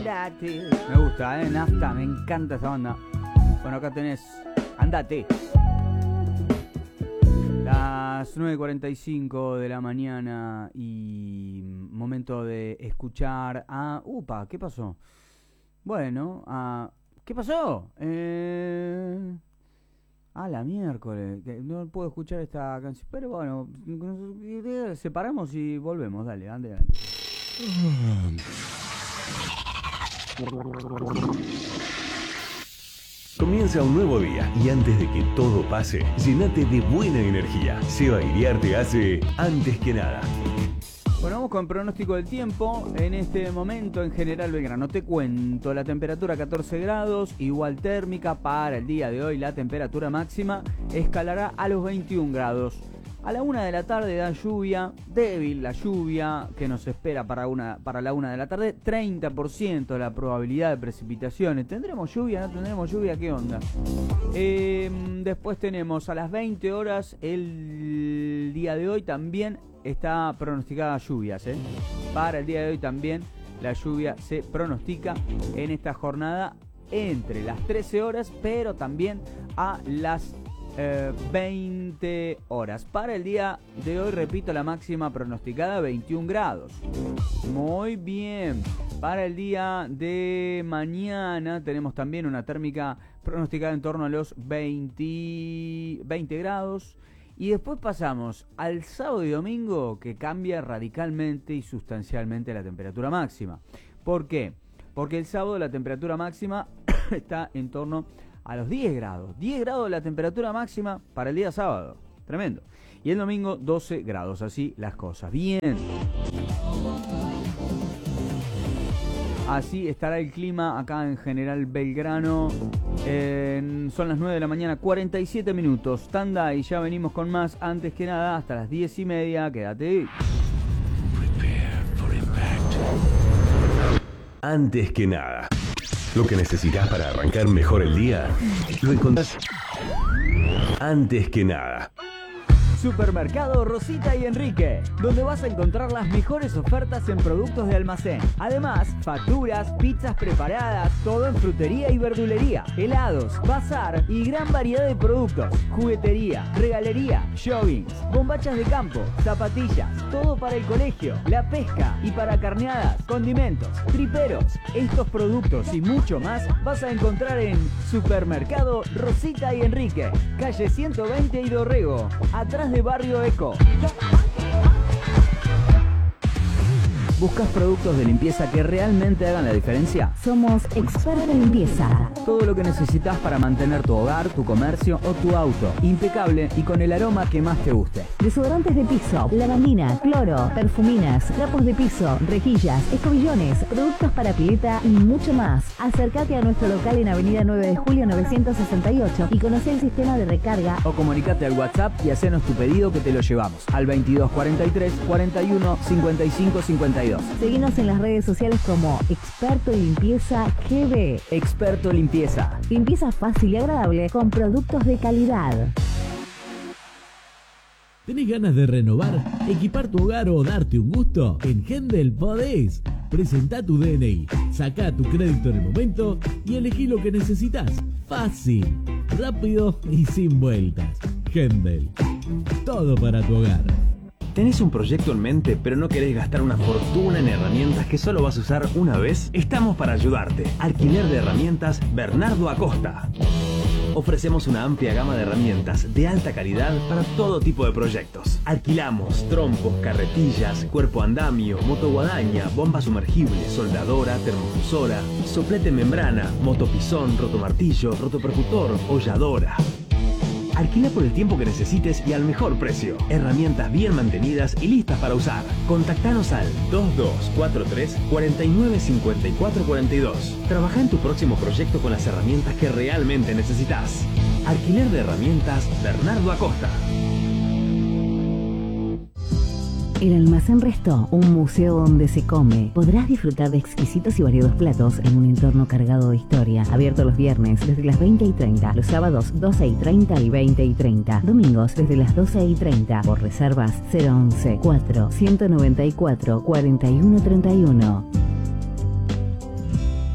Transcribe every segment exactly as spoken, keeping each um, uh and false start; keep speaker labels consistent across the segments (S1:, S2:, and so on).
S1: Andate. Me gusta, ¿eh? Nafta, me encanta esa banda. Bueno, acá tenés Andate. Las nueve y cuarenta y cinco de la mañana y momento de escuchar a... Upa, ¿qué pasó? Bueno, a... ¿qué pasó? Eh... A la miércoles. No puedo escuchar esta canción. Pero bueno, separamos y volvemos. Dale, ande, ande.
S2: Comienza un nuevo día y antes de que todo pase, llénate de buena energía. Seba Iriar te hace Antes que Nada.
S1: Bueno, vamos con el pronóstico del tiempo. En este momento, en General Belgrano, te cuento la temperatura catorce grados, igual térmica. Para el día de hoy, la temperatura máxima escalará a los veintiún grados. A la una de la tarde da lluvia, débil la lluvia que nos espera para, una, para la una de la tarde. treinta por ciento la probabilidad de precipitaciones. ¿Tendremos lluvia? ¿No tendremos lluvia? ¿Qué onda? Eh, después tenemos a las veinte horas, el día de hoy también está pronosticada lluvias, ¿eh? Para el día de hoy también la lluvia se pronostica en esta jornada entre las trece horas, pero también a las eh, veinte horas. Para el día de hoy, repito, la máxima pronosticada veintiún grados. Muy bien. Para el día de mañana tenemos también una térmica pronosticada en torno a los veinte, veinte grados. Y después pasamos al sábado y domingo, que cambia radicalmente y sustancialmente la temperatura máxima. ¿Por qué? Porque el sábado la temperatura máxima está en torno a los diez grados. diez grados la temperatura máxima para el día sábado. Tremendo. Y el domingo doce grados. Así las cosas. Bien. Así estará el clima acá en General Belgrano. Eh, son las nueve de la mañana, cuarenta y siete minutos. Tanda y ya venimos con más. Antes que nada, hasta las diez y media. Quédate.
S2: Antes que nada, lo que necesitas para arrancar mejor el día, lo encontrás. Antes que nada.
S1: Supermercado Rosita y Enrique, donde vas a encontrar las mejores ofertas en productos de almacén. Además, facturas, pizzas preparadas, todo en frutería y verdulería, helados, bazar y gran variedad de productos. Juguetería, regalería, joggings, bombachas de campo, zapatillas, todo para el colegio, la pesca y para carneadas, condimentos, triperos. Estos productos y mucho más vas a encontrar en Supermercado Rosita y Enrique, calle ciento veinte y Dorrego, atrás de Barrio Eco. ¿Buscas productos de limpieza que realmente hagan la diferencia?
S3: Somos Experto en Limpieza.
S1: Todo lo que necesitas para mantener tu hogar, tu comercio o tu auto impecable y con el aroma que más te guste.
S3: Desodorantes de piso, lavandina, cloro, perfuminas, trapos de piso, rejillas, escobillones, productos para pileta y mucho más. Acércate a nuestro local en Avenida nueve de julio novecientos sesenta y ocho y conoce el sistema de recarga.
S1: O comunicate al WhatsApp y hacenos tu pedido que te lo llevamos al veintidós cuarenta y tres cuarenta y uno cincuenta y cinco cincuenta y dos.
S3: Seguinos en las redes sociales como Experto en Limpieza G B.
S1: Experto Limpieza.
S3: Limpieza fácil y agradable con productos de calidad.
S4: ¿Tenés ganas de renovar, equipar tu hogar o darte un gusto? En Hendel podés. Presentá tu D N I, sacá tu crédito en el momento y elegí lo que necesitas. Fácil, rápido y sin vueltas. Hendel. Todo para tu hogar.
S5: ¿Tenés un proyecto en mente pero no querés gastar una fortuna en herramientas que solo vas a usar una vez? Estamos para ayudarte. Alquiler de herramientas Bernardo Acosta. Ofrecemos una amplia gama de herramientas de alta calidad para todo tipo de proyectos. Alquilamos trompos, carretillas, cuerpo andamio, motoguadaña, bomba sumergible, soldadora, termofusora, soplete en membrana, motopisón, rotomartillo, rotopercutor, holladora. Alquila por el tiempo que necesites y al mejor precio. Herramientas bien mantenidas y listas para usar. Contactanos al dos dos cuatro tres, cuatro nueve cinco cuatro cuatro dos. Trabaja en tu próximo proyecto con las herramientas que realmente necesitas. Alquiler de herramientas Bernardo Acosta.
S3: El Almacén Restó, un museo donde se come. Podrás disfrutar de exquisitos y variados platos en un entorno cargado de historia. Abierto los viernes desde las veinte y treinta, los sábados doce y treinta y veinte y treinta, domingos desde las doce y treinta. Por reservas cero once, cuatro, ciento noventa y cuatro, cuarenta y uno treinta y uno.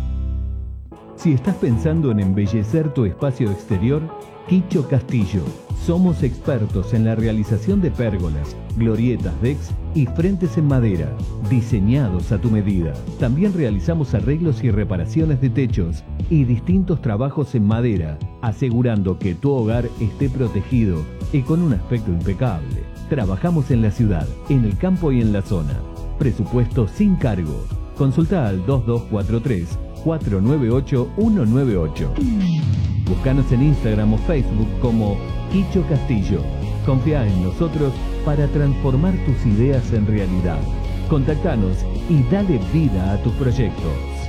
S6: Si estás pensando en embellecer tu espacio exterior, Quicho Castillo. Somos expertos en la realización de pérgolas, glorietas, decks y frentes en madera, diseñados a tu medida. También realizamos arreglos y reparaciones de techos y distintos trabajos en madera, asegurando que tu hogar esté protegido y con un aspecto impecable. Trabajamos en la ciudad, en el campo y en la zona. Presupuesto sin cargo. Consulta al dos dos cuatro tres, cuatro nueve ocho, uno nueve ocho. Búscanos en Instagram o Facebook como Quicho Castillo. Confía en nosotros para transformar tus ideas en realidad. Contactanos y dale vida a tus proyectos.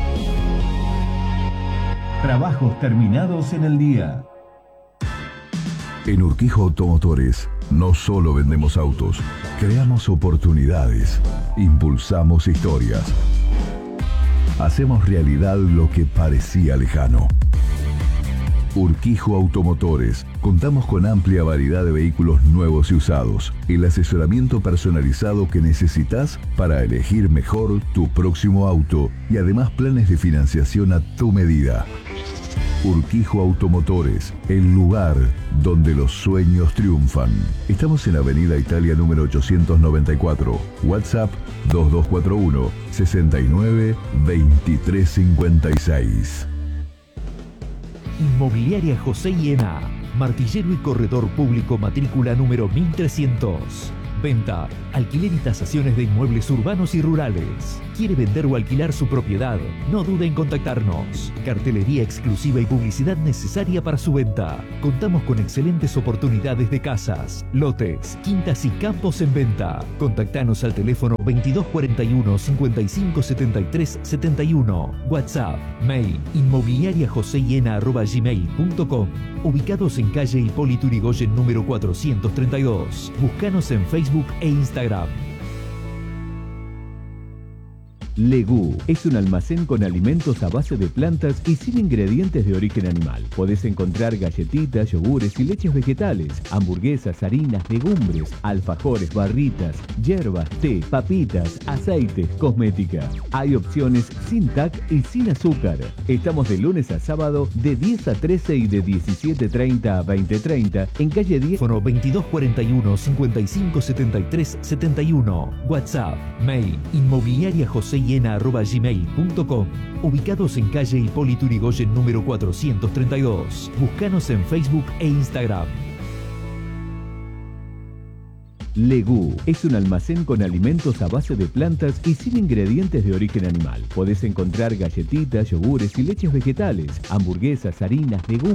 S6: Trabajos terminados en el día.
S7: En Urquijo Automotores no solo vendemos autos, creamos oportunidades, impulsamos historias. Hacemos realidad lo que parecía lejano. Urquijo Automotores. Contamos con amplia variedad de vehículos nuevos y usados. El asesoramiento personalizado que necesitas para elegir mejor tu próximo auto y además planes de financiación a tu medida. Urquijo Automotores, el lugar donde los sueños triunfan. Estamos en Avenida Italia número ochocientos noventa y cuatro. WhatsApp dos dos cuatro uno, sesenta y nueve, veintitrés cincuenta y seis.
S8: Inmobiliaria José Iena, martillero y corredor público, matrícula número mil trescientos. Venta, alquiler y tasaciones de inmuebles urbanos y rurales. ¿Quiere vender o alquilar su propiedad? No dude en contactarnos. Cartelería exclusiva y publicidad necesaria para su venta. Contamos con excelentes oportunidades de casas, lotes, quintas y campos en venta. Contactanos al teléfono veintidós cuarenta y uno, cincuenta y cinco setenta y tres setenta y uno. WhatsApp, mail, inmobiliariajoseiena arroba gmail punto com. Ubicados en calle Hipólito Yrigoyen número cuatrocientos treinta y dos. Búscanos en Facebook e Instagram.
S6: Legú es un almacén con alimentos a base de plantas y sin ingredientes de origen animal. Podés encontrar galletitas, yogures y leches vegetales, hamburguesas, harinas, legumbres, alfajores, barritas, hierbas, té, papitas, aceites, cosmética. Hay opciones sin T A C y sin azúcar. Estamos de lunes a sábado de diez a trece y de diecisiete treinta a veinte treinta en calle diez.
S8: Teléfono veintidós cuarenta y uno, cincuenta y cinco setenta y tres setenta y uno. WhatsApp, mail, inmobiliaria José arroba gmail punto com. Ubicados en calle Hipólito Yrigoyen número cuatrocientos treinta y dos. Búscanos en Facebook e Instagram.
S6: Legú es un almacén con alimentos a base de plantas y sin ingredientes de origen animal. Podés encontrar galletitas, yogures y leches vegetales, hamburguesas, harinas, legumbres.